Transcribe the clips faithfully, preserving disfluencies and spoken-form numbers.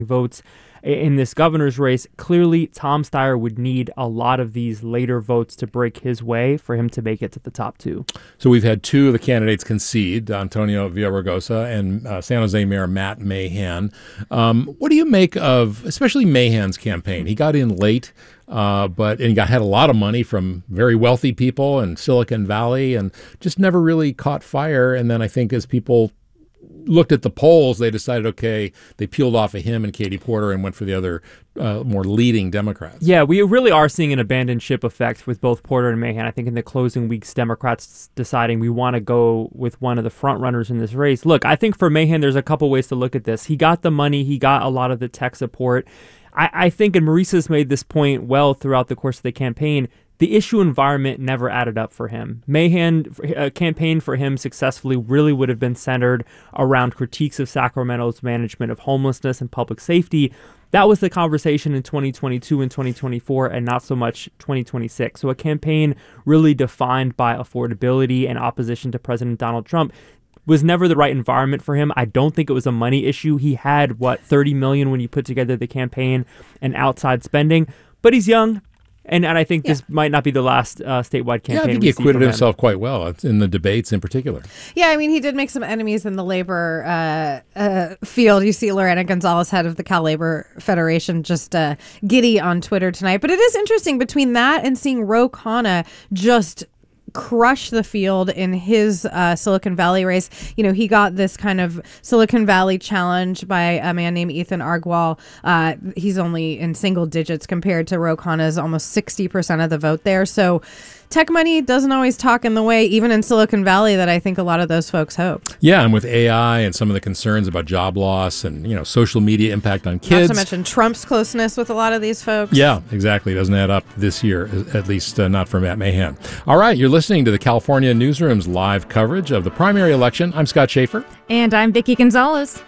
votes in this governor's race. Clearly, Tom Steyer would need a lot of these later votes to break his way for him to make it to the top two. So we've had two of the candidates concede, Antonio Villaraigosa and uh, San Jose Mayor Matt Mahan. Um, what do you make of especially Mahan's campaign? He got in late, uh, but and he got had a lot of money from very wealthy people in Silicon Valley and just never really caught fire. And then I think as people looked at the polls, they decided, okay, they peeled off of him and Katie Porter and went for the other uh, more leading Democrats. Yeah, we really are seeing an abandoned ship effect with both Porter and Mahan. I think in the closing weeks, Democrats deciding we want to go with one of the front runners in this race. Look, I think for Mahan, there's a couple ways to look at this. He got the money. He got a lot of the tech support. I, I think, and Maurice's made this point well throughout the course of the campaign, the issue environment never added up for him. Mahan, a campaign for him successfully really would have been centered around critiques of Sacramento's management of homelessness and public safety. That was the conversation in twenty twenty-two and twenty twenty-four and not so much twenty twenty-six. So a campaign really defined by affordability and opposition to President Donald Trump was never the right environment for him. I don't think it was a money issue. He had, what, thirty million dollars when you put together the campaign and outside spending, but he's young. And and I think yeah. this might not be the last uh, statewide campaign. Yeah, I think he acquitted himself quite well in the debates in particular. Yeah, I mean, he did make some enemies in the labor uh, uh, field. You see Lorena Gonzalez, head of the Cal Labor Federation, just uh, giddy on Twitter tonight. But it is interesting between that and seeing Ro Khanna just crush the field in his uh, Silicon Valley race. You know, he got this kind of Silicon Valley challenge by a man named Ethan Argual. Uh, he's only in single digits compared to Ro Khanna's almost sixty percent of the vote there. So tech money doesn't always talk in the way, even in Silicon Valley, that I think a lot of those folks hope. Yeah, and with A I and some of the concerns about job loss and, you know, social media impact on kids. Not to mention Trump's closeness with a lot of these folks. Yeah, exactly. It doesn't add up this year, at least uh, not for Matt Mahan. All right, you're listening to the California Newsroom's live coverage of the primary election. I'm Scott Schaefer. And I'm Vicki Gonzalez.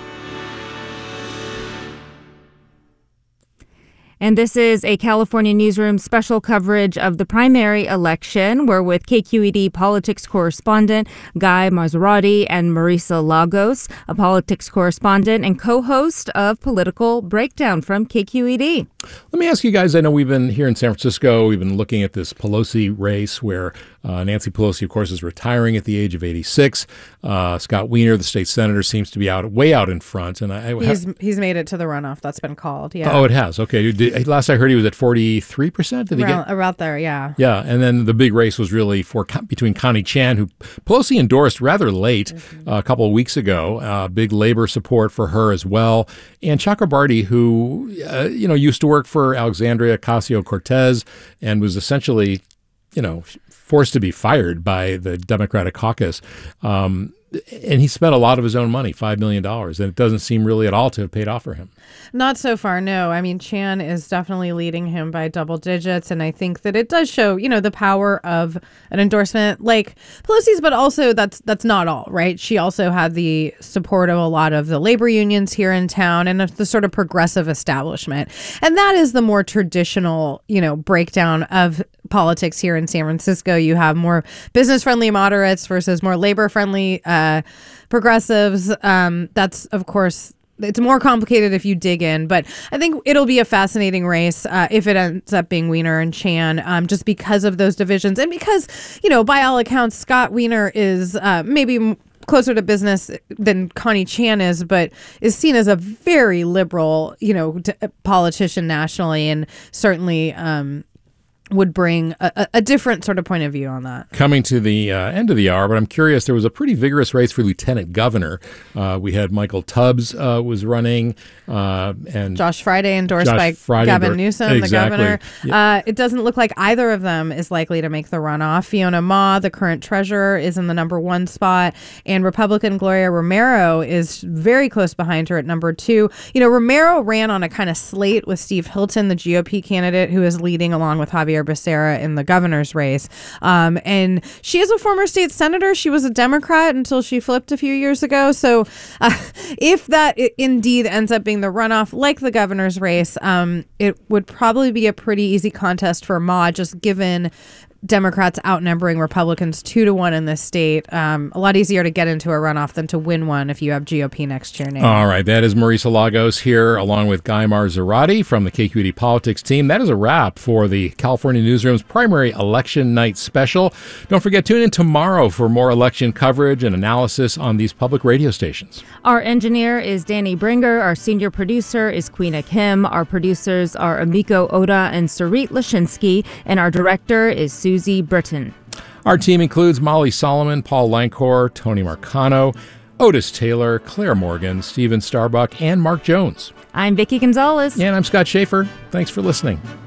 And this is a California Newsroom special coverage of the primary election. We're with K Q E D politics correspondent Guy Marzorati and Marisa Lagos, a politics correspondent and co-host of Political Breakdown from K Q E D. Let me ask you guys, I know we've been here in San Francisco, we've been looking at this Pelosi race where uh, Nancy Pelosi, of course, is retiring at the age of eighty-six. Uh, Scott Wiener, the state senator, seems to be out way out in front. And I, I he's, ha- he's made it to the runoff. That's been called, yeah. Oh, it has. Okay. Did, last I heard he was at forty-three percent. Did he around, get around there, yeah. Yeah, and then the big race was really for between Connie Chan, who Pelosi endorsed rather late mm-hmm. uh, a couple of weeks ago. Uh, big labor support for her as well. And Chakrabarty, who, uh, you know, used to work for Alexandria Ocasio-Cortez and was essentially, you know, forced to be fired by the Democratic caucus. Um, and he spent a lot of his own money, five million dollars, and it doesn't seem really at all to have paid off for him. Not so far, no. I mean, Chan is definitely leading him by double digits, and I think that it does show, you know, the power of an endorsement like Pelosi's, but also that's that's not all, right? She also had the support of a lot of the labor unions here in town and the sort of progressive establishment. And that is the more traditional, you know, breakdown of politics here in San Francisco. You have more business-friendly moderates versus more labor-friendly uh, progressives. Um, that's, of course, it's more complicated if you dig in, but I think it'll be a fascinating race uh, if it ends up being Wiener and Chan, um, just because of those divisions and because, you know, by all accounts, Scott Wiener is uh, maybe m- closer to business than Connie Chan is, but is seen as a very liberal, you know, t- politician nationally, and certainly um, would bring a, a different sort of point of view on that. Coming to the uh, end of the hour, but I'm curious, there was a pretty vigorous race for lieutenant governor. Uh, we had Michael Tubbs uh, was running. Uh, and Josh Friday endorsed Josh by Friday Gavin endor- Newsom, exactly. the governor. Yeah. Uh, it doesn't look like either of them is likely to make the runoff. Fiona Ma, the current treasurer, is in the number one spot, and Republican Gloria Romero is very close behind her at number two. You know, Romero ran on a kind of slate with Steve Hilton, the G O P candidate, who is leading along with Javier Becerra in the governor's race. Um, and she is a former state senator. She was a Democrat until she flipped a few years ago. So uh, if that indeed ends up being the runoff, like the governor's race, um, it would probably be a pretty easy contest for Ma, just given Democrats outnumbering Republicans two to one in this state. Um, a lot easier to get into a runoff than to win one if you have G O P next year. Nate. All right, that is Marisa Lagos here, along with Guy Marzorati from the K Q E D Politics team. That is a wrap for the California Newsroom's primary election night special. Don't forget, tune in tomorrow for more election coverage and analysis on these public radio stations. Our engineer is Danny Bringer. Our senior producer is Queena Kim. Our producers are Amiko Oda and Sarit Lashinsky. And our director is Susie Britton. Our team includes Molly Solomon, Paul Lancor, Tony Marcano, Otis Taylor, Claire Morgan, Steven Starbuck, and Mark Jones. I'm Vicki Gonzalez. And I'm Scott Schaefer. Thanks for listening.